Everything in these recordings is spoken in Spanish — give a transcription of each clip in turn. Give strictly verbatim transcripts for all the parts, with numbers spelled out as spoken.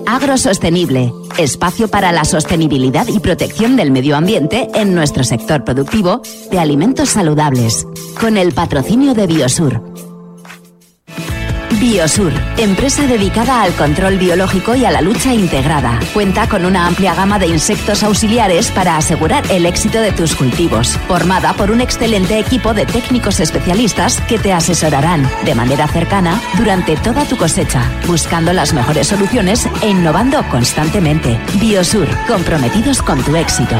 Agrosostenible, espacio para la sostenibilidad y protección del medio ambiente en nuestro sector productivo de alimentos saludables, con el patrocinio de Biosur. Biosur, empresa dedicada al control biológico y a la lucha integrada. Cuenta con una amplia gama de insectos auxiliares para asegurar el éxito de tus cultivos. Formada por un excelente equipo de técnicos especialistas que te asesorarán de manera cercana durante toda tu cosecha, buscando las mejores soluciones e innovando constantemente. Biosur, comprometidos con tu éxito.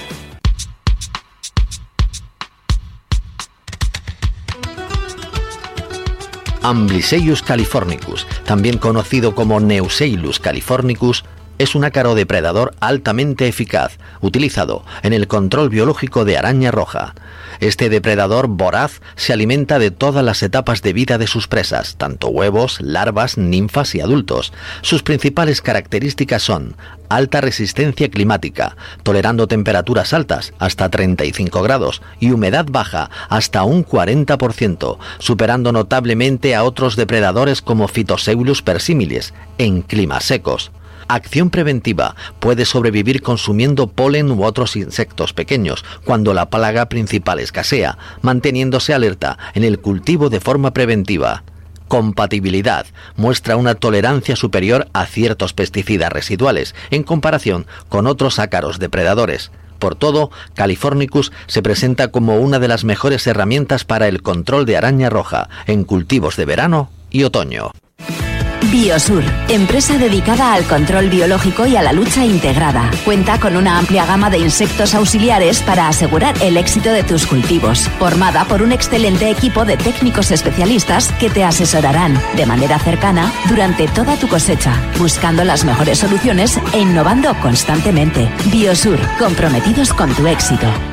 Amblyseius californicus, también conocido como Neuseilus californicus, es un ácaro depredador altamente eficaz, utilizado en el control biológico de araña roja. Este depredador voraz se alimenta de todas las etapas de vida de sus presas, tanto huevos, larvas, ninfas y adultos. Sus principales características son alta resistencia climática, tolerando temperaturas altas hasta treinta y cinco grados y humedad baja hasta un cuarenta por ciento, superando notablemente a otros depredadores como Phytoseulus persimilis en climas secos. Acción preventiva. Puede sobrevivir consumiendo polen u otros insectos pequeños cuando la plaga principal escasea, manteniéndose alerta en el cultivo de forma preventiva. Compatibilidad. Muestra una tolerancia superior a ciertos pesticidas residuales en comparación con otros ácaros depredadores. Por todo, Californicus se presenta como una de las mejores herramientas para el control de araña roja en cultivos de verano y otoño. Biosur, empresa dedicada al control biológico y a la lucha integrada. Cuenta con una amplia gama de insectos auxiliares para asegurar el éxito de tus cultivos. Formada por un excelente equipo de técnicos especialistas que te asesorarán de manera cercana durante toda tu cosecha, buscando las mejores soluciones e innovando constantemente. Biosur, comprometidos con tu éxito.